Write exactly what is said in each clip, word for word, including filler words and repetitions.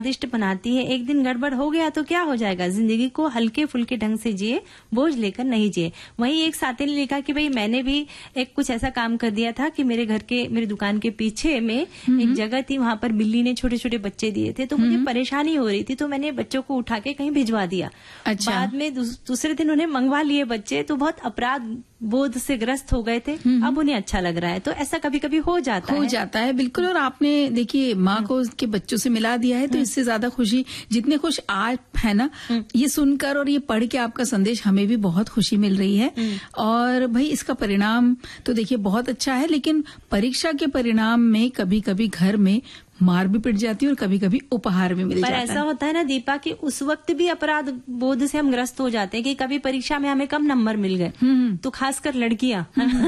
स्वादिष्ट बनाती है, एक दिन गड़बड़ हो गया तो क्या हो जाएगा। जिंदगी को हल्के फुल्के ढंग से जिए, बोझ लेकर नहीं जिए। वहीं एक साथी ने लिखा कि भाई मैंने भी एक कुछ ऐसा काम कर दिया था कि मेरे घर के मेरी दुकान के पीछे में एक जगह थी, वहां पर बिल्ली ने छोटे छोटे बच्चे दिए थे, तो मुझे परेशानी हो रही थी, तो मैंने बच्चों को उठा के कहीं भिजवा दिया। अच्छा। बाद में दूसरे दिन उन्हें मंगवा लिए बच्चे, तो बहुत अपराध बोध से ग्रस्त हो गए थे, अब उन्हें अच्छा लग रहा है। तो ऐसा कभी कभी हो जाता हो है। जाता है बिल्कुल। और आपने देखिए माँ को उसके बच्चों से मिला दिया है, तो इससे ज्यादा खुशी, जितने खुश आप है ना, ये सुनकर और ये पढ़ के आपका संदेश हमें भी बहुत खुशी मिल रही है। और भाई इसका परिणाम तो देखिए बहुत अच्छा है, लेकिन परीक्षा के परिणाम में कभी कभी घर में मार भी पिट जाती है और कभी कभी उपहार भी मिल जाता है। पर ऐसा होता है ना दीपा कि उस वक्त भी अपराध बोध से हम ग्रस्त हो जाते हैं कि कभी परीक्षा में हमें कम नंबर मिल गए, तो खासकर लड़कियां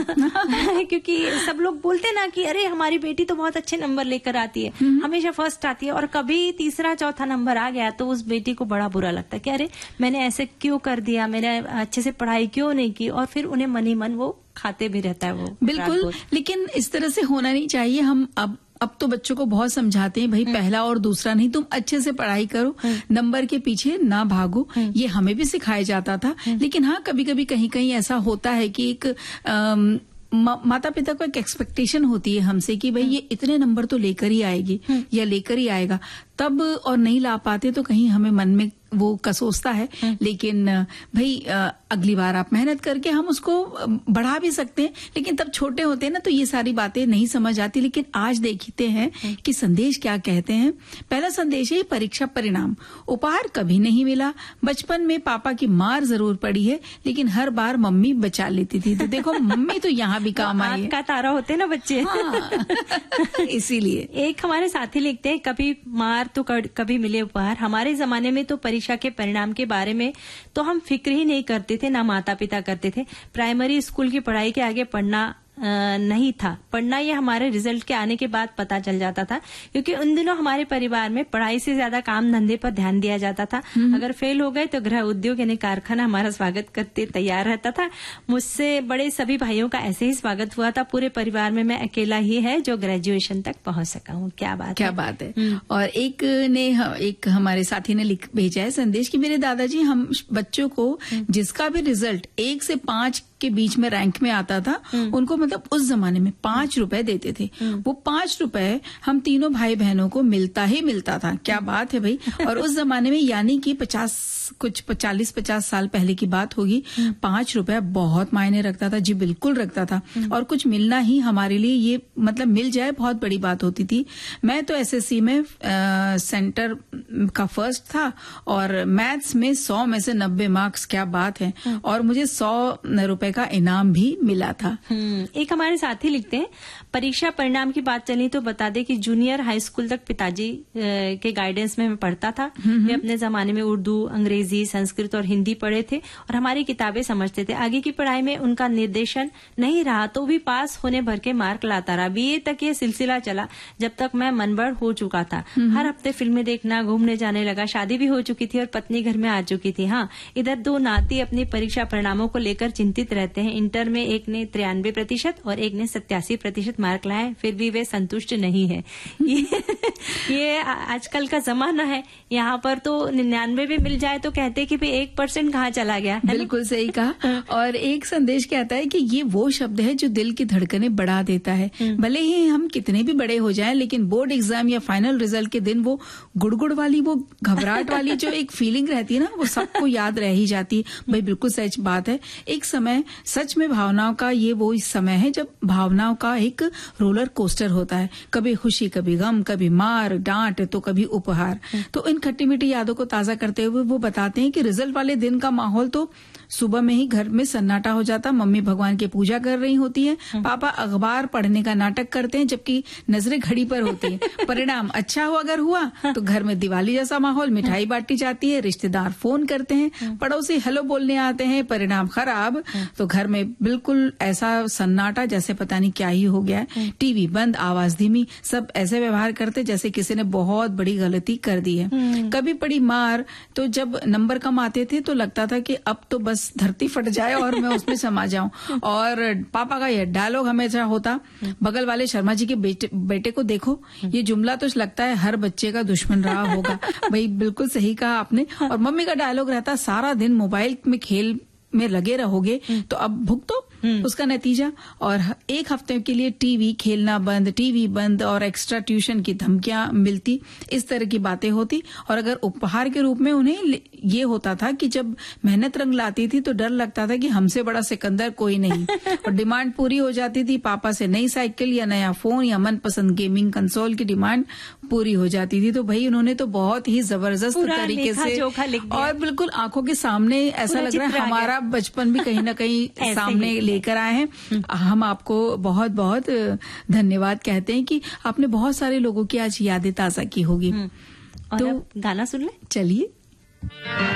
क्योंकि सब लोग बोलते हैं ना कि अरे हमारी बेटी तो बहुत अच्छे नंबर लेकर आती है, हमेशा फर्स्ट आती है, और कभी तीसरा चौथा नंबर आ गया तो उस बेटी को बड़ा बुरा लगता है कि अरे मैंने ऐसे क्यों कर दिया, मैंने अच्छे से पढ़ाई क्यों नहीं की, और फिर उन्हें मन ही मन वो खाते भी रहता है वो। बिल्कुल, लेकिन इस तरह से होना नहीं चाहिए। हम अब अब तो बच्चों को बहुत समझाते हैं, भाई पहला और दूसरा नहीं, तुम अच्छे से पढ़ाई करो, नंबर के पीछे ना भागो। ये हमें भी सिखाया जाता था। लेकिन हाँ, कभी कभी कहीं कहीं ऐसा होता है कि एक आम, मा, माता पिता को एक एक्सपेक्टेशन होती है हमसे कि भाई ये इतने नंबर तो लेकर ही आएगी या लेकर ही आएगा, तब और नहीं ला पाते तो कहीं हमें मन में वो कसोसता है। लेकिन भाई अगली बार आप मेहनत करके हम उसको बढ़ा भी सकते हैं, लेकिन तब छोटे होते हैं ना तो ये सारी बातें नहीं समझ आती। लेकिन आज देखते हैं कि संदेश क्या कहते हैं। पहला संदेश है परीक्षा परिणाम। उपहार कभी नहीं मिला, बचपन में पापा की मार जरूर पड़ी है, लेकिन हर बार मम्मी बचा लेती थी। तो देखो मम्मी तो यहाँ भी काम आई है, का तारा होते ना बच्चे। हाँ। इसीलिए एक हमारे साथी लिखते हैं कभी मार तो कभी मिले उपहार। हमारे जमाने में तो परीक्षा के परिणाम के बारे में तो हम फिक्र ही नहीं करते थे, ना माता पिता करते थे। प्राइमरी स्कूल की पढ़ाई के आगे पढ़ना नहीं था, पढ़ना ये हमारे रिजल्ट के आने के बाद पता चल जाता था, क्योंकि उन दिनों हमारे परिवार में पढ़ाई से ज्यादा काम धंधे पर ध्यान दिया जाता था। अगर फेल हो गए तो गृह उद्योग यानी कारखाना हमारा स्वागत करते तैयार रहता था। मुझसे बड़े सभी भाइयों का ऐसे ही स्वागत हुआ था। पूरे परिवार में मैं अकेला ही है जो ग्रेजुएशन तक पहुंच सका हूँ। क्या बात क्या है। बात है। और एक ने एक हमारे साथी ने लिख भेजा है संदेश कि मेरे दादाजी हम बच्चों को जिसका भी रिजल्ट एक से पांच के बीच में रैंक में आता था, उनको मतलब उस जमाने में पांच रुपए देते थे। वो पांच रुपए हम तीनों भाई बहनों को मिलता ही मिलता था। क्या बात है भाई। और उस जमाने में यानी कि पचास कुछ चालीस पचास साल पहले की बात होगी, पांच रुपए बहुत मायने रखता था जी, बिल्कुल रखता था। और कुछ मिलना ही हमारे लिए ये मतलब मिल जाए बहुत बड़ी बात होती थी। मैं तो एसएससी में आ, सेंटर का फर्स्ट था और मैथ्स में सौ में से नब्बे मार्क्स। क्या बात है। और मुझे सौ रुपए का इनाम भी मिला था। एक हमारे साथी लिखते हैं परीक्षा परिणाम की बात चली तो बता दे कि जूनियर हाई स्कूल तक पिताजी के गाइडेंस में मैं पढ़ता था। वे अपने जमाने में उर्दू, अंग्रेजी, संस्कृत और हिंदी पढ़े थे और हमारी किताबें समझते थे। आगे की पढ़ाई में उनका निर्देशन नहीं रहा तो भी पास होने भर के मार्क लाता रहा। बीए तक ये सिलसिला चला जब तक मैं मनबड़ हो चुका था। हर हफ्ते फिल्में देखना, घूमने जाने लगा। शादी भी हो चुकी थी और पत्नी घर में आ चुकी थी। हाँ, इधर दो नाती अपनी परीक्षा परिणामों को लेकर चिंतित रहते हैं। इंटर में एक ने तिरानवे प्रतिशत और एक ने सत्तासी प्रतिशत मार्क लाए, फिर भी वे संतुष्ट नहीं है। ये, ये आजकल का जमाना है। यहाँ पर तो निन्यानवे भी मिल जाए तो कहते हैं कि भाई एक परसेंट कहाँ चला गया। बिल्कुल सही कहा। और एक संदेश कहता है कि ये वो शब्द है जो दिल की धड़कनें बढ़ा देता है। भले ही हम कितने भी बड़े हो जाएं, लेकिन बोर्ड एग्जाम या फाइनल रिजल्ट के दिन वो गुड़गुड़ वाली, वो घबराहट वाली जो एक फीलिंग रहती है ना, वो सबको याद रह ही जाती है। भाई बिल्कुल सच बात है। एक समय सच में भावनाओं का ये वो समय है जब भावनाओं का एक रोलर कोस्टर होता है। कभी खुशी, कभी गम, कभी मार डांट तो कभी उपहार। तो इन खट्टी मीठी यादों को ताजा करते हुए वो बताते हैं कि रिजल्ट वाले दिन का माहौल तो सुबह में ही घर में सन्नाटा हो जाता। मम्मी भगवान की पूजा कर रही होती है, पापा अखबार पढ़ने का नाटक करते हैं जबकि नजरें घड़ी पर होती है। परिणाम अच्छा हो अगर हुआ तो घर में दिवाली जैसा माहौल, मिठाई बांटी जाती है, रिश्तेदार फोन करते हैं, पड़ोसी हेलो बोलने आते हैं। परिणाम खराब तो घर में बिल्कुल ऐसा सन्नाटा जैसे पता नहीं क्या ही हो गया है। टीवी बंद, आवाज धीमी, सब ऐसे व्यवहार करते जैसे किसी ने बहुत बड़ी गलती कर दी है। कभी पड़ी मार तो जब नंबर कम आते थे तो लगता था कि अब तो बस धरती फट जाए और मैं उसमें समा जाऊं। और पापा का यह डायलॉग हमेशा होता, बगल वाले शर्मा जी के बेटे, बेटे को देखो। ये जुमला तो लगता है हर बच्चे का दुश्मन रहा होगा। होगा। भाई बिल्कुल सही कहा आपने। और मम्मी का डायलॉग रहता सारा दिन मोबाइल में खेल में लगे रहोगे तो अब भुगतो उसका नतीजा। और एक हफ्ते के लिए टीवी खेलना बंद, टीवी बंद और एक्स्ट्रा ट्यूशन की धमकियां मिलती, इस तरह की बातें होती। और अगर उपहार के रूप में उन्हें ये होता था कि जब मेहनत रंग लाती थी तो डर लगता था कि हमसे बड़ा सिकंदर कोई नहीं। और डिमांड पूरी हो जाती थी, पापा से नई साइकिल या नया फोन या मनपसंद गेमिंग कंसोल की डिमांड पूरी हो जाती थी। तो भाई उन्होंने तो बहुत ही जबरदस्त तरीके से और बिल्कुल आंखों के सामने ऐसा लग रहा है हमारा बचपन भी कहीं ना कहीं सामने लेकर आए हैं। हम आपको बहुत बहुत धन्यवाद कहते हैं कि आपने बहुत सारे लोगों की आज यादें ताजा की होगी। और तो गाना सुन ले, चलिए।